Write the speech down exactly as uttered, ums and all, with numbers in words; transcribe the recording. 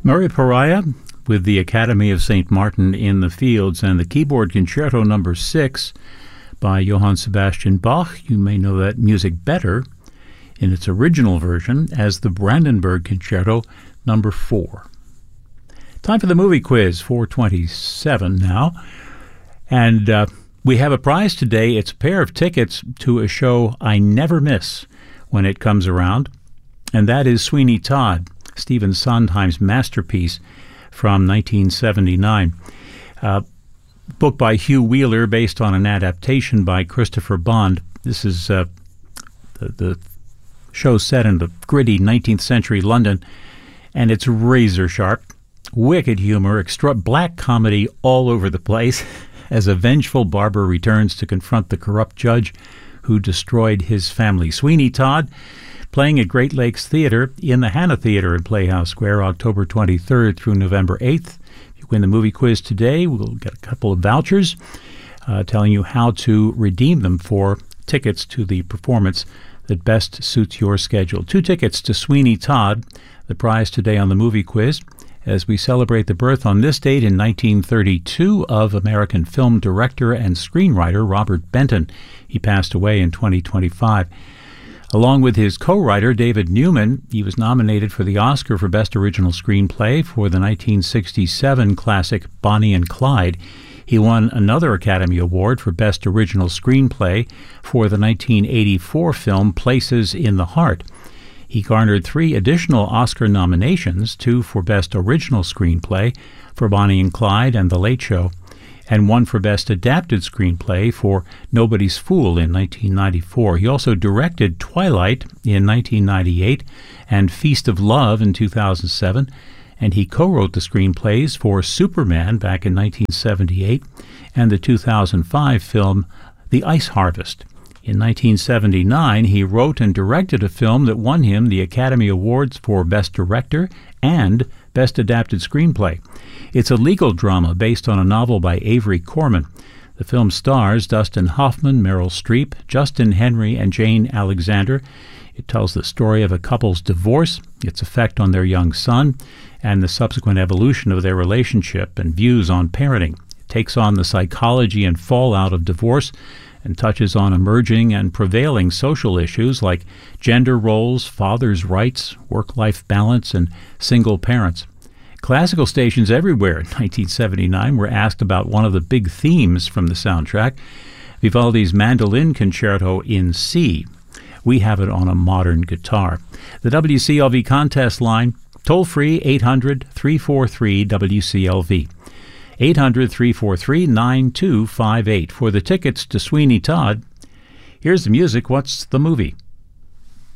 Murray Pariah with the Academy of Saint Martin in the Fields and the keyboard concerto number six by Johann Sebastian Bach. You may know that music better in its original version as the Brandenburg Concerto number four. Time for the movie quiz, four twenty-seven now. And uh, we have a prize today. It's a pair of tickets to a show I never miss when it comes around, and that is Sweeney Todd, Stephen Sondheim's masterpiece from nineteen seventy-nine. Uh, book by Hugh Wheeler based on an adaptation by Christopher Bond. This is uh, the, the show set in the gritty nineteenth century London, and it's razor sharp, wicked humor, extra black comedy all over the place as a vengeful barber returns to confront the corrupt judge who destroyed his family. Sweeney Todd, playing at Great Lakes Theatre in the Hannah Theatre in Playhouse Square, October twenty-third through November eighth. If you win the movie quiz today, we'll get a couple of vouchers uh, telling you how to redeem them for tickets to the performance that best suits your schedule. Two tickets to Sweeney Todd, the prize today on the movie quiz, as we celebrate the birth on this date in nineteen thirty-two of American film director and screenwriter Robert Benton. He passed away in twenty twenty-five. Along with his co-writer David Newman, he was nominated for the Oscar for Best Original Screenplay for the nineteen sixty-seven classic Bonnie and Clyde. He won another Academy Award for Best Original Screenplay for the nineteen eighty-four film Places in the Heart. He garnered three additional Oscar nominations, two for Best Original Screenplay for Bonnie and Clyde and The Late Show, and one for Best Adapted Screenplay for Nobody's Fool in nineteen ninety-four. He also directed Twilight in nineteen ninety-eight and Feast of Love in two thousand seven, and he co-wrote the screenplays for Superman back in nineteen seventy-eight and the two thousand five film The Ice Harvest. In nineteen seventy-nine, he wrote and directed a film that won him the Academy Awards for Best Director and Best Adapted Screenplay. It's a legal drama based on a novel by Avery Corman. The film stars Dustin Hoffman, Meryl Streep, Justin Henry, and Jane Alexander. It tells the story of a couple's divorce, its effect on their young son, and the subsequent evolution of their relationship and views on parenting. It takes on the psychology and fallout of divorce and touches on emerging and prevailing social issues like gender roles, fathers' rights, work-life balance, and single parents. Classical stations everywhere in nineteen seventy-nine were asked about one of the big themes from the soundtrack, Vivaldi's Mandolin Concerto in C. We have it on a modern guitar. The W C L V contest line, toll-free eight hundred, three four three, W C L V. eight hundred, three four three, nine two five eight. For the tickets to Sweeney Todd, here's the music. What's the movie?